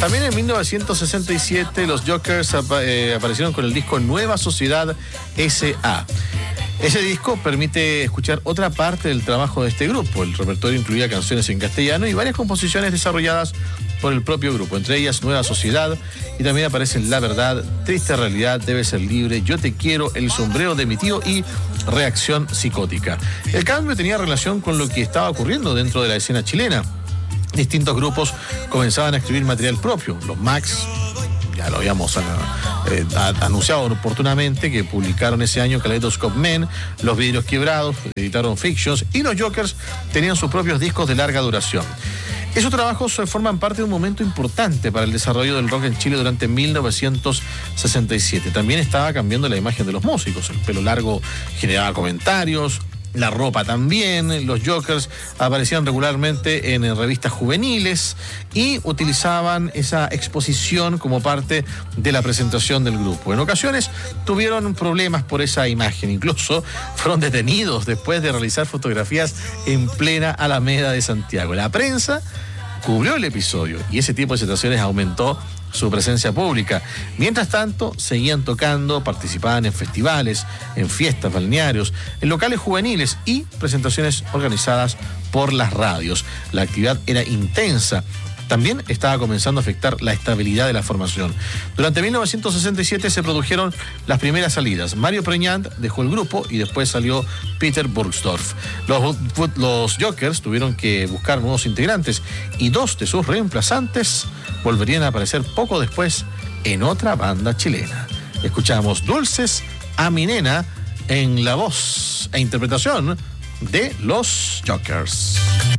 También en 1967 los Jokers aparecieron con el disco Nueva Sociedad S.A. Ese disco permite escuchar otra parte del trabajo de este grupo. El repertorio incluía canciones en castellano y varias composiciones desarrolladas por el propio grupo, entre ellas Nueva Sociedad, y también aparecen La Verdad, Triste Realidad, Debe Ser Libre, Yo Te Quiero, El Sombrero de mi Tío y Reacción Psicótica. El cambio tenía relación con lo que estaba ocurriendo dentro de la escena chilena. Distintos grupos comenzaban a escribir material propio. Los Max, ya lo habíamos anunciado oportunamente, que publicaron ese año Kaleidoscope Men, Los Vidrios Quebrados, editaron Fictions, y los Jokers tenían sus propios discos de larga duración. Esos trabajos forman parte de un momento importante para el desarrollo del rock en Chile durante 1967. También estaba cambiando la imagen de los músicos. El pelo largo generaba comentarios, la ropa también. Los Jokers aparecían regularmente en revistas juveniles y utilizaban esa exposición como parte de la presentación del grupo. En ocasiones tuvieron problemas por esa imagen, incluso fueron detenidos después de realizar fotografías en plena Alameda de Santiago. La prensa cubrió el episodio y ese tipo de situaciones aumentó su presencia pública. Mientras tanto, seguían tocando, participaban en festivales, en fiestas, balnearios, en locales juveniles y presentaciones organizadas por las radios. La actividad era intensa. También estaba comenzando a afectar la estabilidad de la formación. Durante 1967 se produjeron las primeras salidas. Mario Preñant dejó el grupo y después salió Peter Burgsdorf. Los Jokers tuvieron que buscar nuevos integrantes y dos de sus reemplazantes volverían a aparecer poco después en otra banda chilena. Escuchamos Dulces a mi nena en la voz e interpretación de los Jokers.